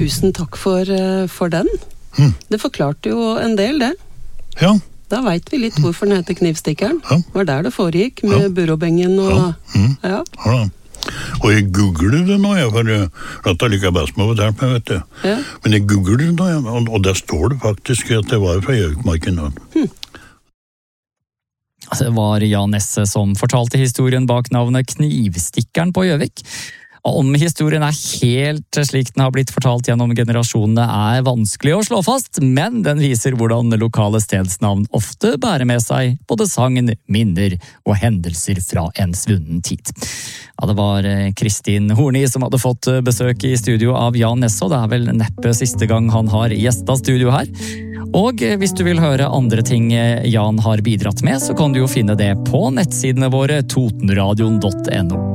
tusen takk for den. Det forklarte jo en del, det. Ja. Da vet vi litt hvorfor den heter Knivstikkeren. Ja. Var der det foregikk, med burrobengen og... Ja. Ja. Og jeg googler det nå, for at jeg liker best med å fortelle meg, vet du. Ja. Men jeg googler det nå, og der står det faktisk at det var fra Gjøvikmarken. Det var Jan Nesse som fortalte historien bak navnet Knivstikkeren på Gjøvik. Om historien helt slik den har blitt fortalt gjennom generasjonene er vanskelig å slå fast, men den viser hvordan lokale stedsnavn ofte bærer med seg både sagn, minner og hendelser fra en svunnen tid. Ja, det var Kristin Horni som hadde fått besøk i studio av Jan Nesse, og det er vel neppe siste gang han har gjestet studio her. Og hvis du vil høre andre ting Jan har bidratt med, så kan du jo finne det på nettsidene våre totenradion.no.